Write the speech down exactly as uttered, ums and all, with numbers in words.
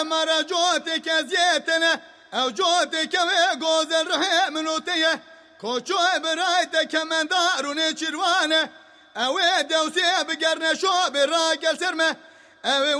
مرا جوتك زيتنا او جوتك وغوز الرحم نوتيه كوچو برايتك من دارون چروانه او دوسي بقرن شو براقل سرمه او